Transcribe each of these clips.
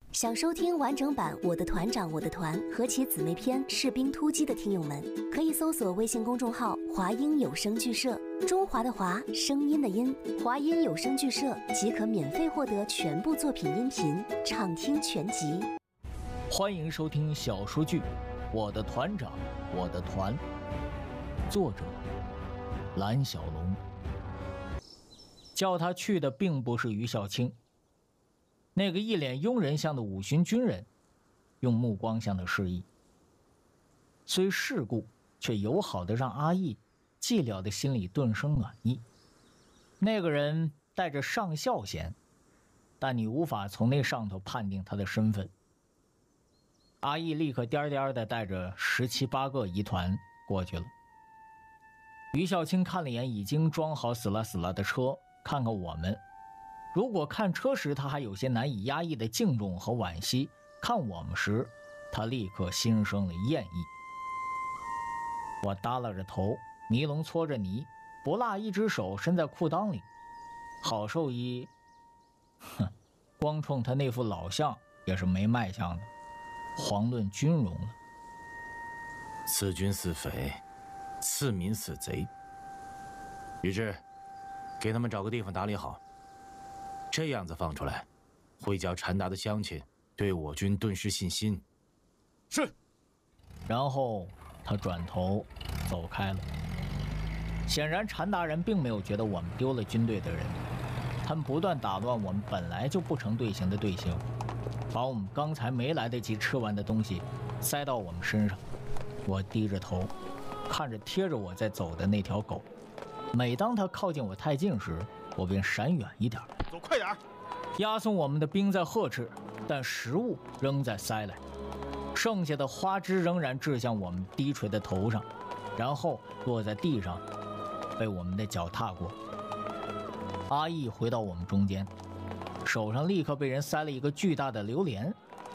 想收听完整版《我的团长我的团》和其姊妹篇《士兵突击》的听友们，可以搜索微信公众号“华音有声剧社”，中华的华，声音的音，华音有声剧社即可免费获得全部作品音频，畅听全集。 欢迎收听小说剧《我的团长我的团》，作者蓝小龙。叫他去的并不是于孝清，那个一脸庸人相的五旬军人用目光向他示意，虽世故，却友好的让阿义寂寥的心里顿生暖意。那个人带着上校衔，但你无法从那上头判定他的身份。阿义立刻颠颠的带着17、18个疑团过去了。于孝清看了眼已经装好死了的车，看看我们，如果看车时他还有些难以压抑的敬重和惋惜，看我们时他立刻心生了厌意。我耷拉着头，尼龙搓着泥，不落一只手伸在裤裆里。郝寿一光冲他那副老相也是没卖相的，遑论军容了。 此军似匪，此民似贼。于志，给他们找个地方打理好，这样子放出来，会叫禅达的乡亲对我军顿失信心。 是。 然后他转头走开了。显然禅达人并没有觉得我们丢了军队的人，他们不断打乱我们本来就不成队形的队形，把我们刚才没来得及吃完的东西塞到我们身上。我低着头看着贴着我在走的那条狗，每当它靠近我太近时，我便闪远一点， 走快点。 押送我们的兵在呵斥，但食物仍在塞来，剩下的花枝仍然掷向我们低垂的头上，然后落在地上，被我们的脚踏过。阿义回到我们中间，手上立刻被人塞了一个巨大的榴莲。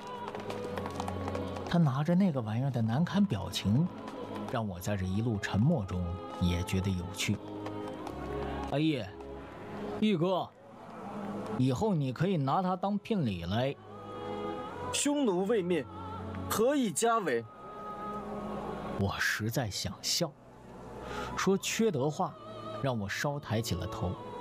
他拿着那个玩意儿的难堪表情，让我在这一路沉默中也觉得有趣。阿义，义哥，以后你可以拿它当聘礼来。 匈奴未灭，何以家为？ 我实在想笑，说缺德话，让我稍抬起了头。